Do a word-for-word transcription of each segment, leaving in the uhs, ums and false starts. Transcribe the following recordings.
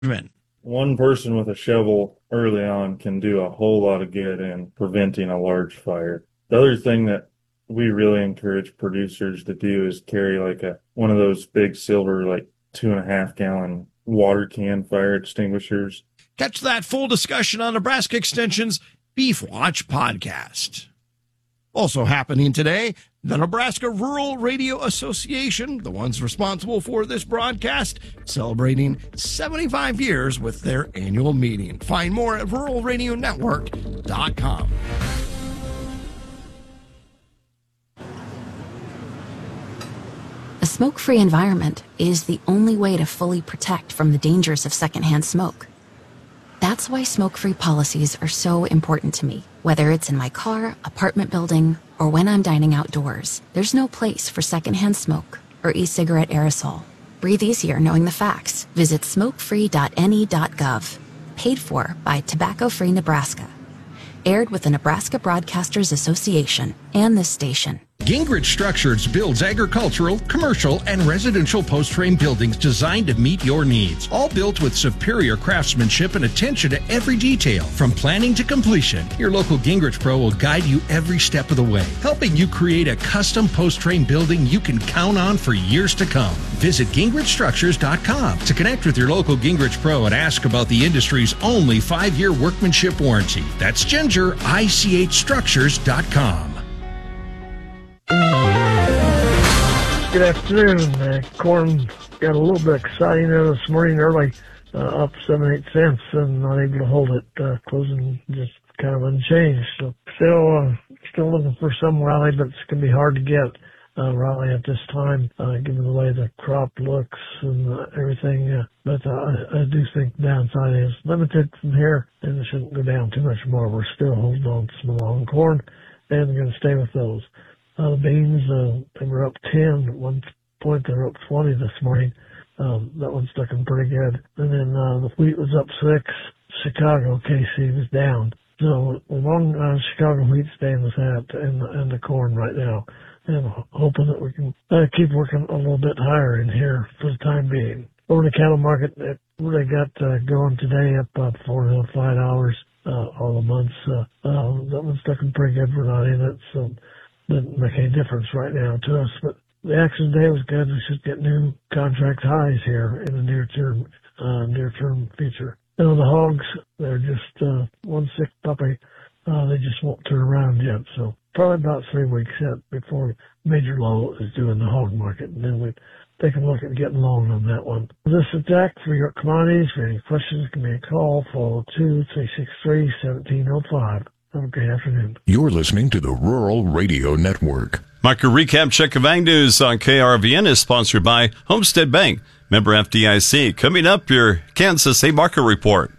One person with a shovel early on can do a whole lot of good in preventing a large fire. The other thing that we really encourage producers to do is carry like a one of those big silver, like two and a half gallon water can fire extinguishers. Catch that full discussion on Nebraska Extension's Beef Watch podcast. Also happening today, the Nebraska Rural Radio Association, the ones responsible for this broadcast, celebrating seventy-five years with their annual meeting. Find more at rural radio network dot com. A smoke-free environment is the only way to fully protect from the dangers of secondhand smoke. That's why smoke-free policies are so important to me. Whether it's in my car, apartment building, or when I'm dining outdoors, there's no place for secondhand smoke or e-cigarette aerosol. Breathe easier knowing the facts. Visit smoke free dot N E dot gov. Paid for by Tobacco Free Nebraska. Aired with the Nebraska Broadcasters Association and this station. Gingrich Structures builds agricultural, commercial, and residential post-frame buildings designed to meet your needs. All built with superior craftsmanship and attention to every detail. From planning to completion, your local Gingrich Pro will guide you every step of the way, helping you create a custom post-frame building you can count on for years to come. Visit gingrich structures dot com to connect with your local Gingrich Pro and ask about the industry's only five-year workmanship warranty. That's Ginger, I C H structures dot com. Good afternoon. Uh, corn got a little bit exciting there this morning early, uh, up seven, eight cents, and not able to hold it, uh, closing just kind of unchanged. So still, uh, still looking for some rally, but it's going to be hard to get uh, rally at this time, uh, given the way the crop looks and uh, everything. Uh, but uh, I, I do think the downside is limited from here, and it shouldn't go down too much more. We're still holding on to some long corn, and we're going to stay with those. Uh, the beans, uh, they were up ten. At one point, they were up twenty this morning. Um, that one's looking pretty good. And then uh, the wheat was up six. Chicago, K C was down. So long uh, Chicago wheat staying with that and, and the corn right now. And hoping that we can uh, keep working a little bit higher in here for the time being. Over the cattle market, it really got uh, going today, up uh, four and a half, five dollars uh, all the months. Uh, uh, that one's looking pretty good. We're not in it, so doesn't make any difference right now to us, but the action today was good. We should get new contract highs here in the near term, uh, near term future. And on the hogs, they're just, uh, one sick puppy. Uh, they just won't turn around yet. So probably about three weeks yet before major low is due in the hog market. And then we take a look at getting long on that one. This is Jack for your commodities. For any questions, give me a call, four oh two, three six three, one seven oh five. Have a great afternoon. You're listening to the Rural Radio Network. Market Recap Check of Ag News on K R V N is sponsored by Homestead Bank, member F D I C. Coming up, your Kansas Hay Market Report.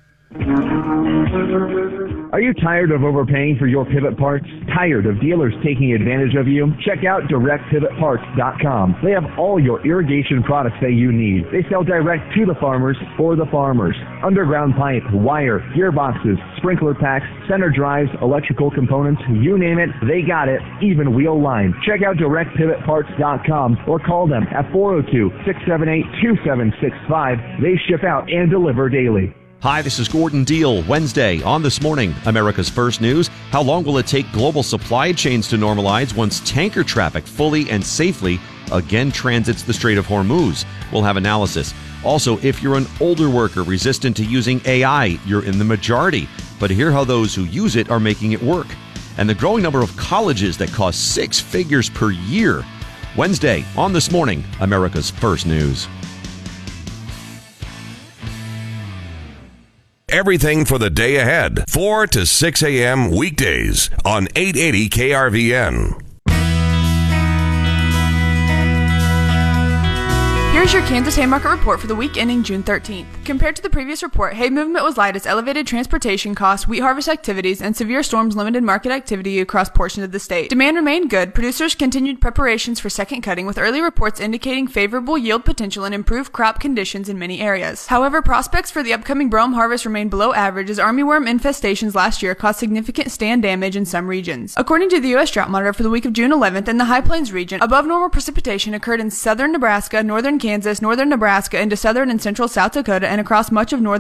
Are you tired of overpaying for your pivot parts? Tired of dealers taking advantage of you? Check out direct pivot parts dot com. They have all your irrigation products that you need. They sell direct to the farmers for the farmers. Underground pipe, wire, gearboxes, sprinkler packs, center drives, electrical components, you name it, they got it, even wheel line. Check out direct pivot parts dot com or call them at four oh two, six seven eight, two seven six five. They ship out and deliver daily. Hi, this is Gordon Deal. Wednesday on This Morning, America's First News. How long will it take global supply chains to normalize once tanker traffic fully and safely again transits the Strait of Hormuz? We'll have analysis. Also, if you're an older worker resistant to using A I, you're in the majority. But hear how those who use it are making it work. And the growing number of colleges that cost six figures per year. Wednesday on This Morning, America's First News. Everything for the day ahead, four to six a.m. weekdays on eight eighty K R V N. Here's your Kansas Hay Market Report for the week ending June thirteenth. Compared to the previous report, hay movement was light as elevated transportation costs, wheat harvest activities, and severe storms limited market activity across portions of the state. Demand remained good. Producers continued preparations for second cutting, with early reports indicating favorable yield potential and improved crop conditions in many areas. However, prospects for the upcoming brome harvest remain below average as armyworm infestations last year caused significant stand damage in some regions. According to the U S Drought Monitor for the week of June eleventh, in the High Plains region, above normal precipitation occurred in southern Nebraska, northern Kansas, Kansas, northern Nebraska, into southern and central South Dakota, and across much of northern